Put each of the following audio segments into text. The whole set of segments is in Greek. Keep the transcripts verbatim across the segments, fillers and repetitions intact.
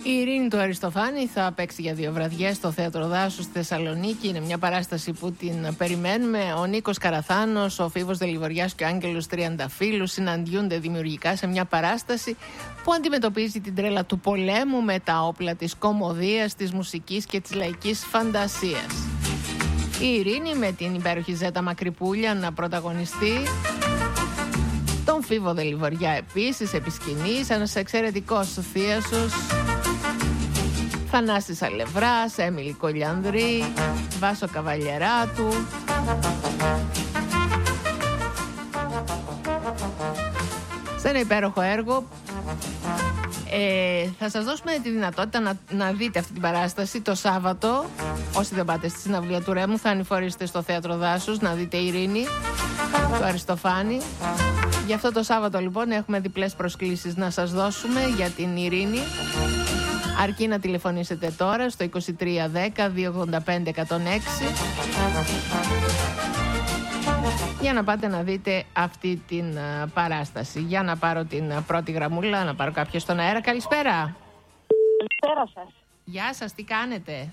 Η Ειρήνη του Αριστοφάνη θα παίξει για δύο βραδιές στο Θέατρο Δάσου στη Θεσσαλονίκη. Είναι μια παράσταση που την περιμένουμε. Ο Νίκος Καραθάνος, ο Φίβος Δελιβοριάς και ο Άγγελος Τριανταφύλου συναντιούνται δημιουργικά σε μια παράσταση που αντιμετωπίζει την τρέλα του πολέμου με τα όπλα της κωμωδίας, της μουσικής και της λαϊκής φαντασίας. Η Ειρήνη με την υπέροχη Ζέτα Μακρυπούλια να πρωταγωνιστεί. Τον Φίβο Δελιβοριά επίσης επί σκηνής, ένας εξαιρετικός θίασος. Θανάσης Αλευράς, Έμιλη Κολιανδρή, Βάσο Καβαλιεράτου. Σε ένα υπέροχο έργο. Ε, θα σας δώσουμε τη δυνατότητα να, να δείτε αυτή την παράσταση το Σάββατο. Όσοι δεν πάτε στη συναυλία του Ρέμου, θα ανηφορήσετε στο Θέατρο Δάσους να δείτε Ειρήνη του Αριστοφάνη. Γι' αυτό το Σάββατο λοιπόν έχουμε διπλές προσκλήσεις να σας δώσουμε για την Ειρήνη. Αρκεί να τηλεφωνήσετε τώρα στο είκοσι τρία δέκα δύο ογδόντα πέντε εκατόν έξι για να πάτε να δείτε αυτή την uh, παράσταση. Για να πάρω την uh, πρώτη γραμμούλα, να πάρω κάποιο στον αέρα. Καλησπέρα. Καλησπέρα σας. Γεια σας, τι κάνετε?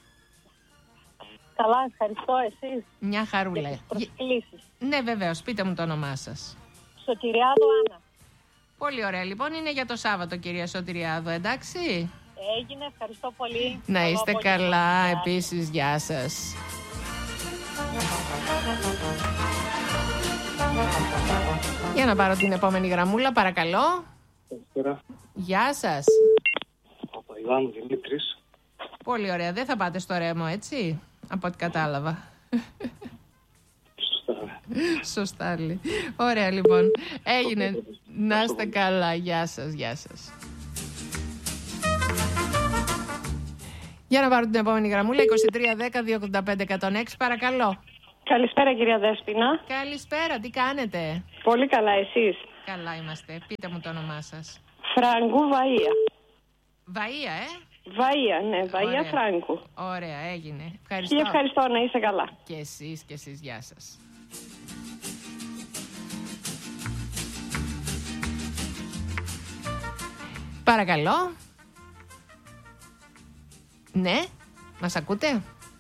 Καλά, ευχαριστώ, εσείς? Μια χαρούλα. Για τις προσκλήσεις. Ναι, βεβαίως, πείτε μου το όνομά σας. Σωτηριάδο Άννα. Πολύ ωραία, λοιπόν, είναι για το Σάββατο, κυρία Σωτηριάδο, εντάξει? Έγινε, ευχαριστώ πολύ. Να Καλό είστε πολύ. καλά, Γεια. επίσης, γεια σας. Για να πάρω την επόμενη γραμμούλα, παρακαλώ. Καλησπέρα. Γεια σας. Παπαϊβάνου Δημήτρης. Πολύ ωραία, δεν θα πάτε στο Ρέμο, έτσι, από ό,τι κατάλαβα. Σωστά. Σωστά λέει. Ωραία, λοιπόν. Έγινε. Να είστε καλά. Γεια σας, γεια σας. Για να πάρω την επόμενη γραμμούλα, είκοσι τρία δέκα δύο ογδόντα πέντε εκατόν έξι, παρακαλώ. Καλησπέρα, κυρία Δέσποινα. Καλησπέρα, τι κάνετε? Πολύ καλά, εσείς? Καλά είμαστε. Πείτε μου το όνομά σας. Φράγκου Βαΐα. Βαΐα, ε? Βαΐα, ναι, Βαΐα Ωραία. Φράγκου. Ωραία, έγινε. Ευχαριστώ. Και ευχαριστώ, να είστε καλά. Και εσείς, και εσείς, γεια σας. Παρακαλώ. Ναι, μας ακούτε?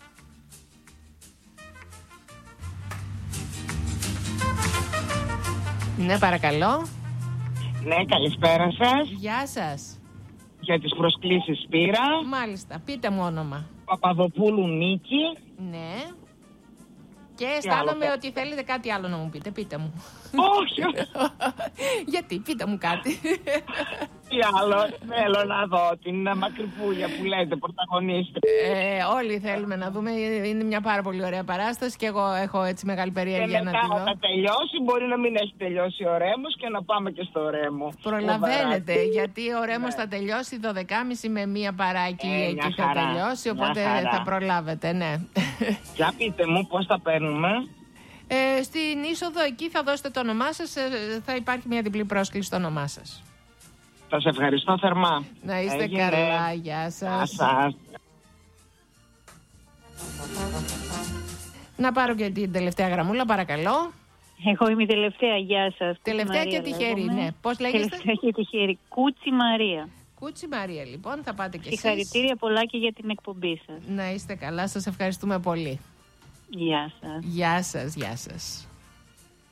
Ναι, παρακαλώ. Ναι, καλησπέρα σας. Γεια σας. Για τις προσκλήσεις πήρα. Μάλιστα, πείτε μου όνομα. Παπαδοπούλου Νίκη. Ναι. Και αισθάνομαι άλλο? ότι θέλετε κάτι άλλο να μου πείτε. Πείτε μου. Όχι. Γιατί, πείτε μου κάτι. Τι άλλο, θέλω να δω την Μακρυπούλια που λέτε, πρωταγωνίστρια. Ε, όλοι θέλουμε να δούμε. Είναι μια πάρα πολύ ωραία παράσταση και εγώ έχω έτσι μεγάλη Και περιέργεια να τη μετά δω. θα τελειώσει, μπορεί να μην έχει τελειώσει ο Ρέμος και να πάμε και στο Ρέμο. Προλαβαίνετε, γιατί ο Ρέμος θα τελειώσει δώδεκα και μισή με μία παράκι Ε, εκεί μια θα χαρά, τελειώσει, μια οπότε χαρά. θα προλάβετε, ναι. Για πείτε μου πώς θα παίρνουμε. Ε, στην είσοδο εκεί θα δώσετε το όνομά σας, ε, θα υπάρχει μια διπλή πρόσκληση στο όνομά σας. Σας ευχαριστώ θερμά. Να είστε Έγινε. καλά, γεια Γεια σας. σας. Να πάρω και την τελευταία γραμμούλα, παρακαλώ. Εγώ είμαι η τελευταία, γεια σας. Τελευταία Κούτσι και Μαρία τυχερή, λέγομαι. ναι. Πώς λέγεστε? Τελευταία και τυχερή. Κούτσι Μαρία. Κούτσι Μαρία, λοιπόν, θα πάτε και εσείς. Συγχαρητήρια πολλά και για την εκπομπή σας. Να είστε καλά, σας ευχαριστούμε πολύ. Γεια σας. Γεια σας, γεια σας.